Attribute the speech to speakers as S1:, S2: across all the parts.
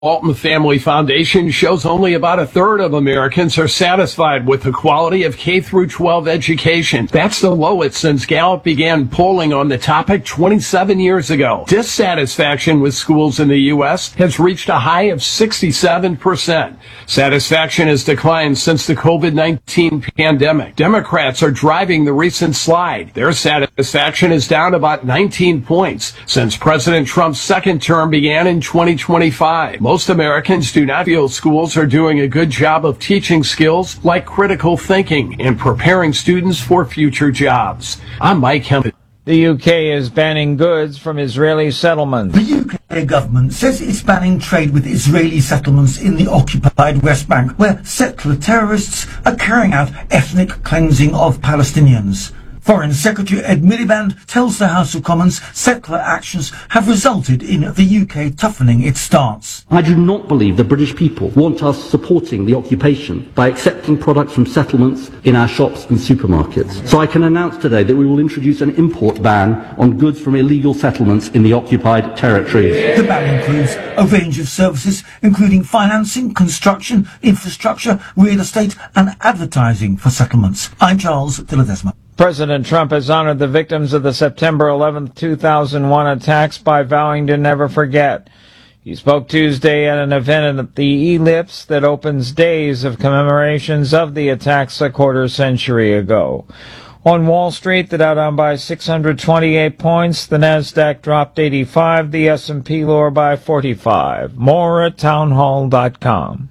S1: Walton Family Foundation shows only about a third of Americans are satisfied with the quality of K through 12 education. That's the lowest since Gallup began polling on the topic 27 years ago. Dissatisfaction with schools in the U.S. has reached a high of 67%. Satisfaction has declined since the COVID-19 pandemic. Democrats are driving the recent slide. Their satisfaction is down about 19 points since President Trump's second term began in 2025. Most Americans do not feel schools are doing a good job of teaching skills like critical thinking and preparing students for future jobs. I'm Mike Hempel.
S2: The UK is banning goods from Israeli settlements.
S3: The UK government says it's banning trade with Israeli settlements in the occupied West Bank, where settler terrorists are carrying out ethnic cleansing of Palestinians. Foreign Secretary Ed Miliband tells the House of Commons settler actions have resulted in the UK toughening its stance.
S4: I do not believe the British people want us supporting the occupation by accepting products from settlements in our shops and supermarkets. So I can announce today that we will introduce an import ban on goods from illegal settlements in the occupied territories.
S3: The ban includes a range of services, including financing, construction, infrastructure, real estate and advertising for settlements. I'm Charles de Ledesma.
S2: President Trump has honored the victims of the September 11, 2001 attacks by vowing to never forget. He spoke Tuesday at an event at the Ellipse that opens days of commemorations of the attacks a quarter century ago. On Wall Street, the Dow down by 628 points, the Nasdaq dropped 85, the S&P lower by 45. More at townhall.com.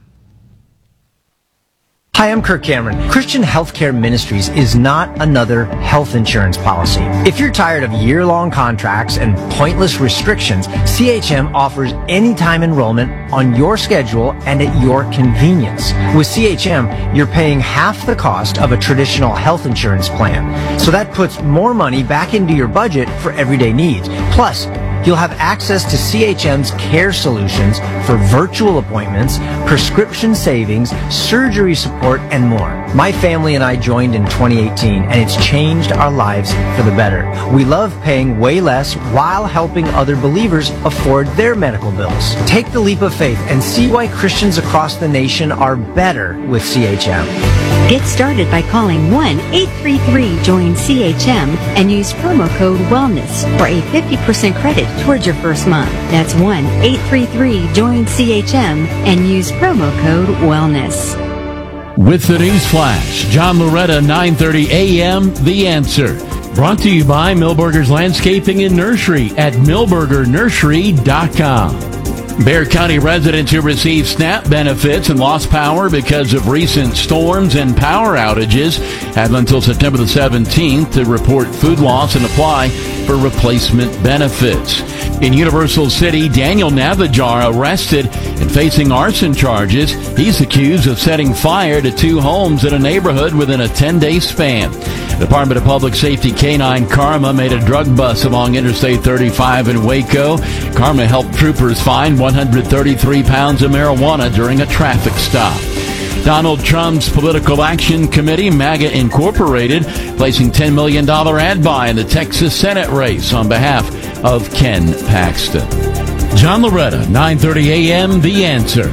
S5: Hi, I'm Kirk Cameron. Christian Healthcare Ministries is not another health insurance policy. If you're tired of year-long contracts and pointless restrictions, CHM offers anytime enrollment on your schedule and at your convenience. With CHM, you're paying half the cost of a traditional health insurance plan. So that puts more money back into your budget for everyday needs. Plus, you'll have access to CHM's care solutions for virtual appointments, prescription savings, surgery support, and more. My family and I joined in 2018, and it's changed our lives for the better. We love paying way less while helping other believers afford their medical bills. Take the leap of faith and see why Christians across the nation are better with CHM.
S6: Get started by calling 1-833-JOIN-CHM and use promo code WELLNESS for a 50% credit towards your first month. That's 1-833-JOIN-CHM and use promo code WELLNESS.
S7: With the news flash, John Loretta, 9:30 a.m., The Answer. Brought to you by Milberger's Landscaping and Nursery at milbergernursery.com. Bexar County residents who receive SNAP benefits and lost power because of recent storms and power outages have until September the 17th to report food loss and apply for replacement benefits. In Universal City, Daniel Navajar arrested and facing arson charges. He's accused of setting fire to 2 homes in a neighborhood within a 10-day span. Department of Public Safety K-9 Karma made a drug bust along Interstate 35 in Waco. Karma helped troopers find 133 pounds of marijuana during a traffic stop. Donald Trump's Political Action Committee, MAGA Incorporated, placing $10 million ad buy in the Texas Senate race on behalf of Ken Paxton. John Loretta, 9:30 a.m., The Answer.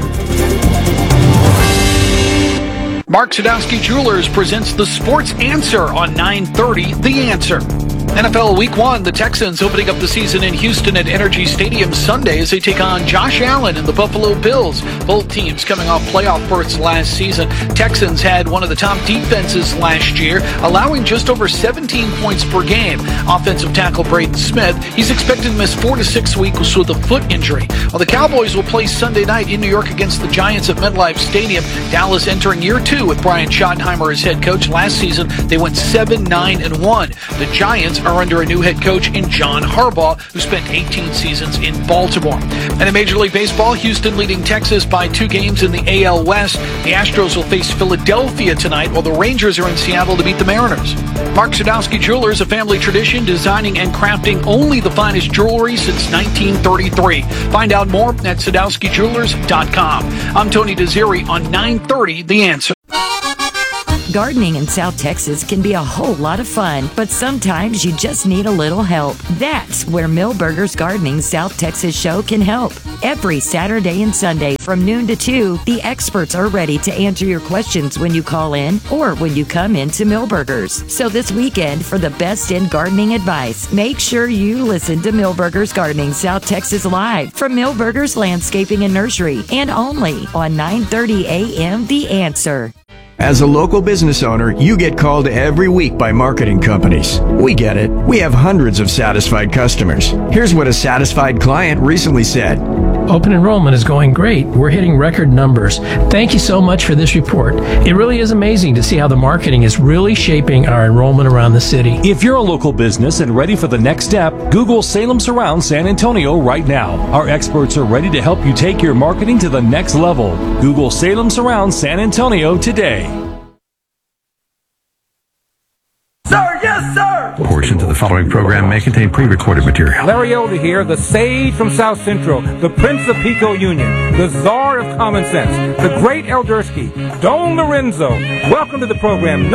S8: Mark Sadowski Jewelers presents the Sports Answer on 9:30 The Answer. NFL Week 1, the Texans opening up the season in Houston at Energy Stadium Sunday as they take on Josh Allen and the Buffalo Bills. Both teams coming off playoff berths last season. Texans had one of the top defenses last year, allowing just over 17 points per game. Offensive tackle Braden Smith, he's expected to miss 4 to 6 weeks with a foot injury. While the Cowboys will play Sunday night in New York against the Giants at MetLife Stadium. Dallas entering year 2 with Brian Schottenheimer as head coach. Last season, they went 7-9-1. The Giants are under a new head coach in John Harbaugh, who spent 18 seasons in Baltimore. And in Major League Baseball, Houston leading Texas by 2 games in the AL West. The Astros will face Philadelphia tonight, while the Rangers are in Seattle to beat the Mariners. Mark Sadowski Jewelers, a family tradition, designing and crafting only the finest jewelry since 1933. Find out more at SadowskiJewelers.com. I'm Tony Desiri on 9:30 The Answer.
S9: Gardening in South Texas can be a whole lot of fun, but sometimes you just need a little help. That's where Millburgers Gardening South Texas show can help. Every Saturday and Sunday from noon to 2, the experts are ready to answer your questions when you call in or when you come into Millburgers. So this weekend, for the best in gardening advice, make sure you listen to Millburgers Gardening South Texas Live from Millburgers Landscaping and Nursery, and only on 9:30 a.m. The Answer.
S10: As a local business owner, you get called every week by marketing companies. We get it. We have hundreds of satisfied customers. Here's what a satisfied client recently said.
S11: Open enrollment is going great. We're hitting record numbers. Thank you so much for this report. It really is amazing to see how the marketing is really shaping our enrollment around the city.
S12: If you're a local business and ready for the next step, Google Salem Surround San Antonio right now. Our experts are ready to help you take your marketing to the next level. Google Salem Surround San Antonio today.
S13: Sir, yes, sir!
S14: Portions of the following program may contain pre-recorded material.
S15: Larry Elder here, the sage from South Central, the Prince of Pico Union, the Czar of Common Sense, the great Eldersky, Don Lorenzo. Welcome to the program.